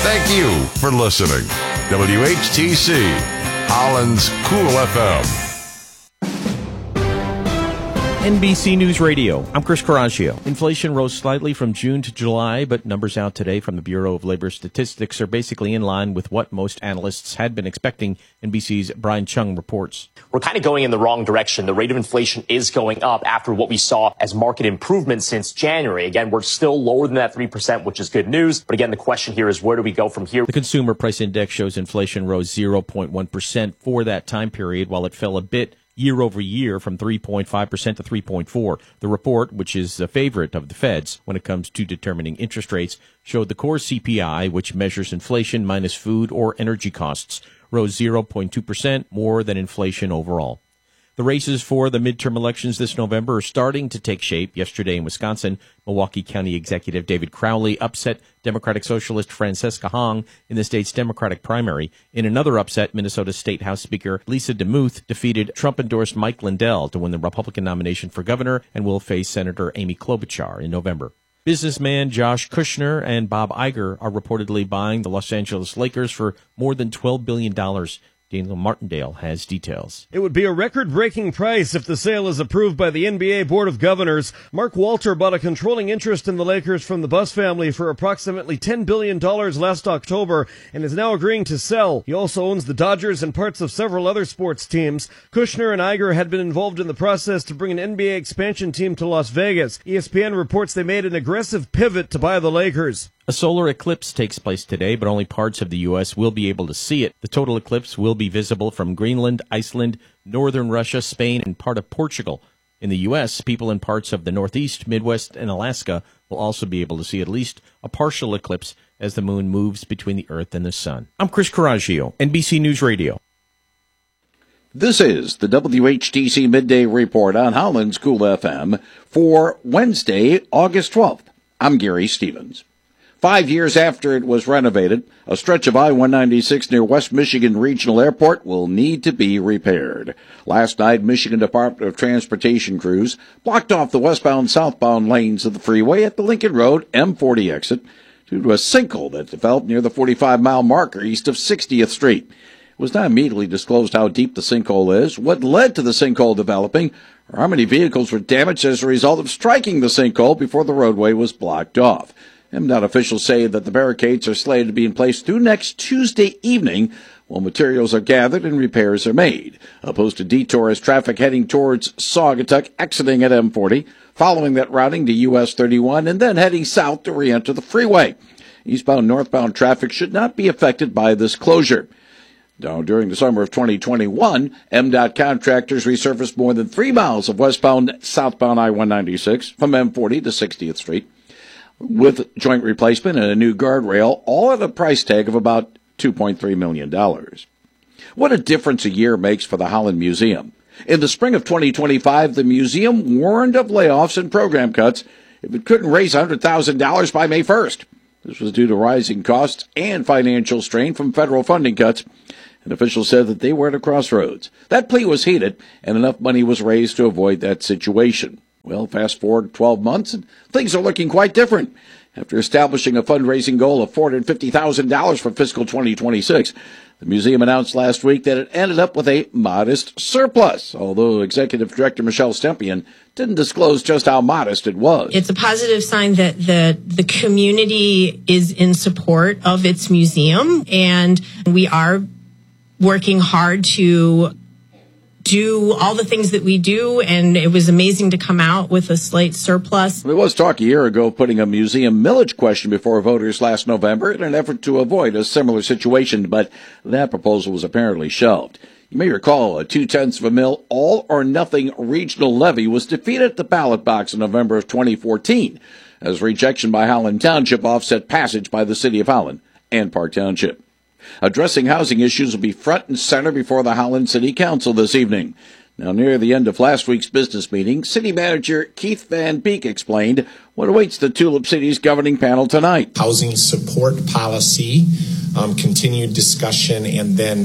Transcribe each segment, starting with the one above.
Thank you for listening. WHTC, Holland's Cool FM. NBC News Radio. I'm Chris Coraggio. Inflation rose slightly from June to July, but numbers out today from the Bureau of Labor Statistics are basically in line with what most analysts had been expecting. NBC's Brian Chung reports. We're kind of going in the wrong direction. The rate of inflation is going up after what we saw as market improvement since January. Again, we're still lower than that 3%, which is good news. But again, the question here is, where do we go from here? The Consumer Price Index shows inflation rose 0.1% for that time period, while it fell a bit year over year from 3.5% to 3.4%. The report, which is a favorite of the Fed's when it comes to determining interest rates, showed the core CPI, which measures inflation minus food or energy costs, rose 0.2%, more than inflation overall. The races for the midterm elections this November are starting to take shape. Yesterday in Wisconsin, Milwaukee County Executive David Crowley upset Democratic Socialist Francesca Hong in the state's Democratic primary. In another upset, Minnesota State House Speaker Lisa DeMuth defeated Trump-endorsed Mike Lindell to win the Republican nomination for governor and will face Senator Amy Klobuchar in November. Businessman Josh Kushner and Bob Iger are reportedly buying the Los Angeles Lakers for more than $12 billion. Daniel Martindale has details. It would be a record-breaking price if the sale is approved by the NBA Board of Governors. Mark Walter bought a controlling interest in the Lakers from the Buss family for approximately $10 billion last October and is now agreeing to sell. He also owns the Dodgers and parts of several other sports teams. Kushner and Iger had been involved in the process to bring an NBA expansion team to Las Vegas. ESPN reports they made an aggressive pivot to buy the Lakers. A solar eclipse takes place today, but only parts of the U.S. will be able to see it. The total eclipse will be visible from Greenland, Iceland, northern Russia, Spain, and part of Portugal. In the U.S., people in parts of the Northeast, Midwest, and Alaska will also be able to see at least a partial eclipse as the moon moves between the Earth and the Sun. I'm Chris Coraggio, NBC News Radio. This is the WHTC Midday Report on Holland's Cool FM for Wednesday, August 12th. I'm Gary Stevens. 5 years after it was renovated, a stretch of I-196 near West Michigan Regional Airport will need to be repaired. Last night, Michigan Department of Transportation crews blocked off the westbound-southbound lanes of the freeway at the Lincoln Road M40 exit due to a sinkhole that developed near the 45-mile marker east of 60th Street. It was not immediately disclosed how deep the sinkhole is, what led to the sinkhole developing, or how many vehicles were damaged as a result of striking the sinkhole before the roadway was blocked off. MDOT officials say that the barricades are slated to be in place through next Tuesday evening while materials are gathered and repairs are made. A posted detour is traffic heading towards Saugatuck, exiting at M40, following that routing to US 31, and then heading south to re-enter the freeway. Eastbound, northbound traffic should not be affected by this closure. Now, during the summer of 2021, MDOT contractors resurfaced more than 3 miles of westbound, southbound I-196 from M40 to 60th Street. With joint replacement and a new guardrail, all at a price tag of about $2.3 million. What a difference a year makes for the Holland Museum. In the spring of 2025, the museum warned of layoffs and program cuts if it couldn't raise $100,000 by May 1st. This was due to rising costs and financial strain from federal funding cuts. And officials said that they were at a crossroads. That plea was heeded, and enough money was raised to avoid that situation. Well, fast forward 12 months, and things are looking quite different. After establishing a fundraising goal of $450,000 for fiscal 2026, the museum announced last week that it ended up with a modest surplus, although Executive Director Michelle Stempien didn't disclose just how modest it was. It's a positive sign that the community is in support of its museum, and we are working hard to do all the things that we do, and it was amazing to come out with a slight surplus. There was talk a year ago of putting a museum millage question before voters last November in an effort to avoid a similar situation, but that proposal was apparently shelved. You may recall a 0.2 of a mil all-or-nothing regional levy was defeated at the ballot box in November of 2014, as rejection by Holland Township offset passage by the City of Holland and Park Township. Addressing housing issues will be front and center before the Holland City Council this evening. Now, near the end of last week's business meeting, City Manager Keith Van Beek explained what awaits the Tulip City's governing panel tonight. Housing support policy, continued discussion, and then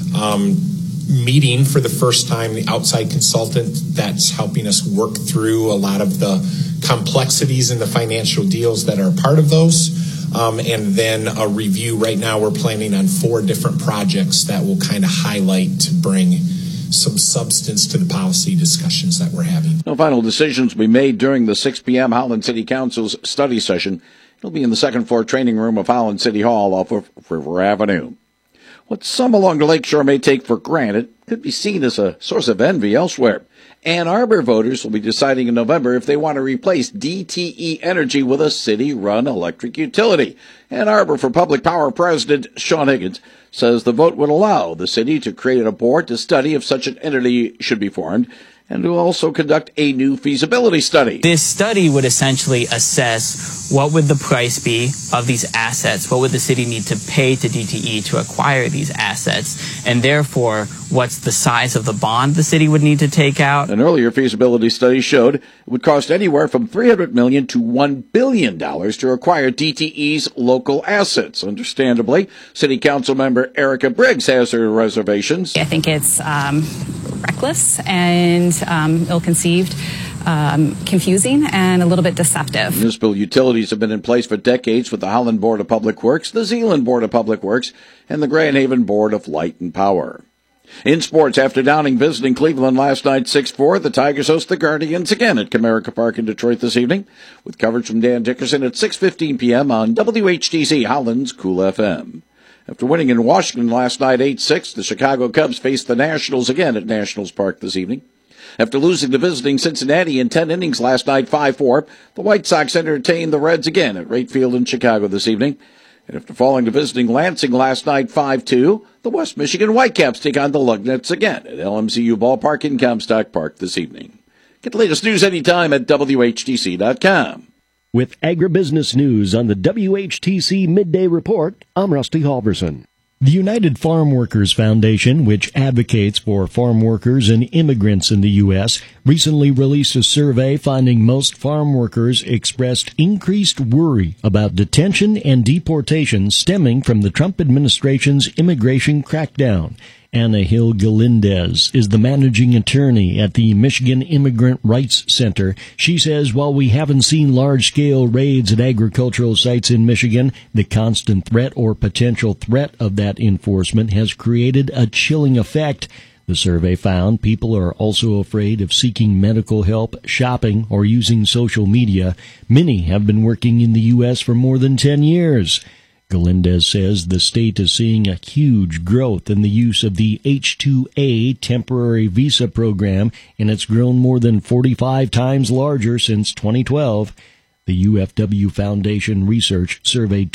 meeting for the first time the outside consultant that's helping us work through a lot of the complexities and the financial deals that are part of those. and then a review. Right now we're planning on 4 different projects that will kind of highlight to bring some substance to the policy discussions that we're having. No final decisions will be made during the 6 p.m. Holland City Council's study session. It'll be in the second floor training room of Holland City Hall off of River Avenue. What some along the lakeshore may take for granted could be seen as a source of envy elsewhere. Ann Arbor voters will be deciding in November if they want to replace DTE Energy with a city-run electric utility. Ann Arbor for Public Power President Sean Higgins says the vote would allow the city to create a board to study if such an entity should be formed, and to also conduct a new feasibility study. This study would essentially assess what would the price be of these assets, what would the city need to pay to DTE to acquire these assets, and therefore what's the size of the bond the city would need to take out. An earlier feasibility study showed it would cost anywhere from $300 million to $1 billion to acquire DTE's local assets. Understandably, City Council member Erica Briggs has her reservations. I think it's reckless and ill-conceived, confusing, and a little bit deceptive. Municipal utilities have been in place for decades with the Holland Board of Public Works, the Zeeland Board of Public Works, and the Grand Haven Board of Light and Power. In sports, after Downing visiting Cleveland last night 6-4, the Tigers host the Guardians again at Comerica Park in Detroit this evening, with coverage from Dan Dickerson at 6:15 p.m. on WHTC Holland's Cool FM. After winning in Washington last night 8-6, the Chicago Cubs face the Nationals again at Nationals Park this evening. After losing to visiting Cincinnati in 10 innings last night 5-4, the White Sox entertained the Reds again at Wright Field in Chicago this evening. And after falling to visiting Lansing last night 5-2, the West Michigan Whitecaps take on the Lugnets again at LMCU Ballpark in Comstock Park this evening. Get the latest news anytime at WHTC.com. With agribusiness news on the WHTC Midday Report, I'm Rusty Halverson. The United Farm Workers Foundation, which advocates for farm workers and immigrants in the U.S., recently released a survey finding most farm workers expressed increased worry about detention and deportation stemming from the Trump administration's immigration crackdown. Anna Hill Galindez is the managing attorney at the Michigan Immigrant Rights Center. She says while we haven't seen large-scale raids at agricultural sites in Michigan, the constant threat or potential threat of that enforcement has created a chilling effect. The survey found people are also afraid of seeking medical help, shopping, or using social media. Many have been working in the U.S. for more than 10 years. Galindez says the state is seeing a huge growth in the use of the H-2A temporary visa program, and it's grown more than 45 times larger since 2012. The UFW Foundation research surveyed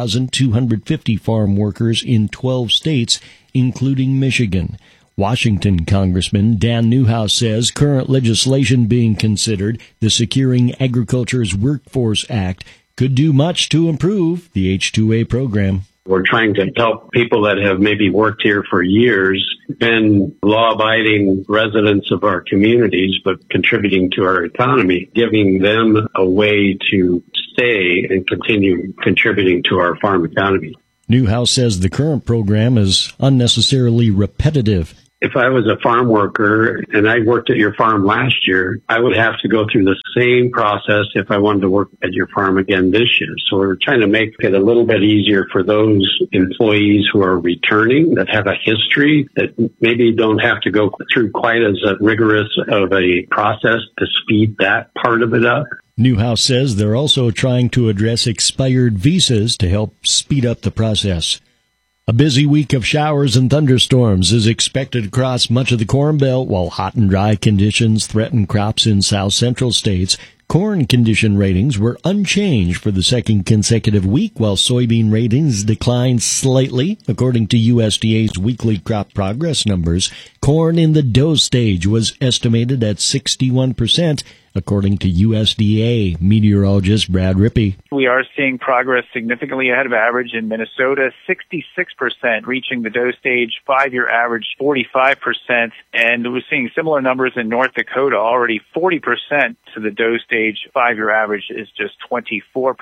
2,250 farm workers in 12 states, including Michigan. Washington Congressman Dan Newhouse says current legislation being considered, the Securing Agriculture's Workforce Act, could do much to improve the H-2A program. We're trying to help people that have maybe worked here for years, been law-abiding residents of our communities, but contributing to our economy, giving them a way to stay and continue contributing to our farm economy. Newhouse says the current program is unnecessarily repetitive. If I was a farm worker and I worked at your farm last year, I would have to go through the same process if I wanted to work at your farm again this year. So we're trying to make it a little bit easier for those employees who are returning, that have a history, that maybe don't have to go through quite as rigorous of a process to speed that part of it up. Newhouse says they're also trying to address expired visas to help speed up the process. A busy week of showers and thunderstorms is expected across much of the Corn Belt, while hot and dry conditions threaten crops in south-central states. Corn condition ratings were unchanged for the second consecutive week, while soybean ratings declined slightly, according to USDA's weekly crop progress numbers. Corn in the dough stage was estimated at 61%, according to USDA meteorologist Brad Rippey. We are seeing progress significantly ahead of average in Minnesota, 66%, reaching the dough stage, 5-year average 45%, and we're seeing similar numbers in North Dakota, already 40% to the dough stage, 5-year average is just 24%.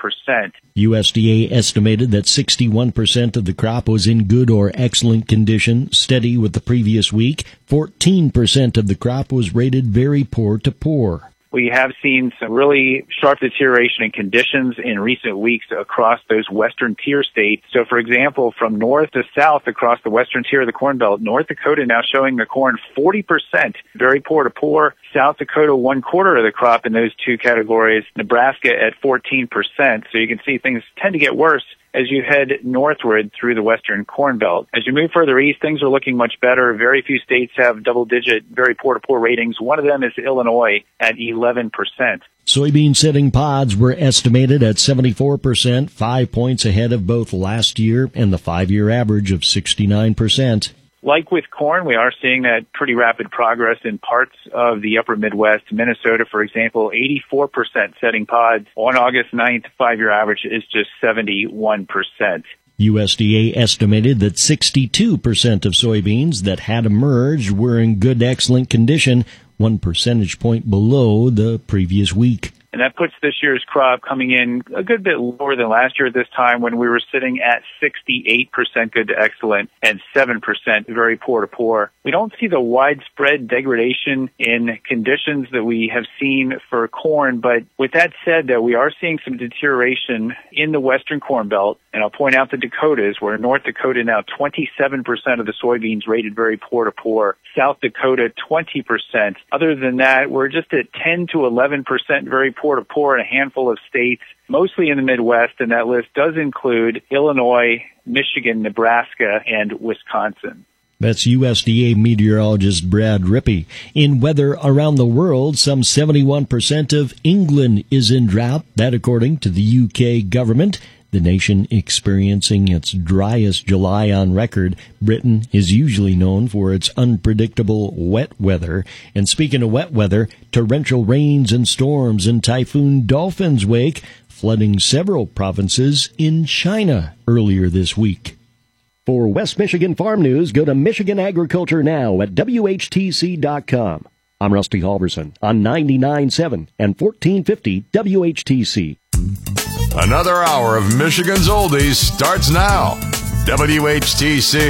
USDA estimated that 61% of the crop was in good or excellent condition, steady with the previous week. 14% of the crop was rated very poor to poor. we have seen some really sharp deterioration in conditions in recent weeks across those western tier states. So, for example, from north to south across the western tier of the Corn Belt, North Dakota now showing the corn 40%, very poor to poor. South Dakota, 1/4 of the crop in those two categories. Nebraska at 14%. So you can see things tend to get worse as you head northward through the western Corn Belt. As you move further east, things are looking much better. Very few states have double-digit, very poor-to-poor ratings. One of them is Illinois at 11%. Soybean setting pods were estimated at 74%, 5 points ahead of both last year and the 5-year average of 69%. Like with corn, we are seeing that pretty rapid progress in parts of the upper Midwest. Minnesota, for example, 84% setting pods. On August 9th, 5-year average is just 71%. USDA estimated that 62% of soybeans that had emerged were in good, excellent condition, 1 percentage point below the previous week. And that puts this year's crop coming in a good bit lower than last year at this time when we were sitting at 68% good to excellent and 7% very poor to poor. We don't see the widespread degradation in conditions that we have seen for corn, but with that said, that we are seeing some deterioration in the western Corn Belt. And I'll point out the Dakotas, where North Dakota now 27% of the soybeans rated very poor to poor. South Dakota 20%. Other than that, we're just at 10 to 11% very poor to poor in a handful of states, mostly in the Midwest, and that list does include Illinois, Michigan, Nebraska, and Wisconsin. That's USDA meteorologist Brad Rippey. In weather around the world, some 71% of England is in drought. That according to the UK government. The nation experiencing its driest July on record. Britain is usually known for its unpredictable wet weather. And speaking of wet weather, torrential rains and storms in Typhoon Dolphin's wake, flooding several provinces in China earlier this week. For West Michigan Farm News, go to Michigan Agriculture Now at WHTC.com. I'm Rusty Halverson on 99.7 and 1450 WHTC. Another hour of Michigan's Oldies starts now. WHTC.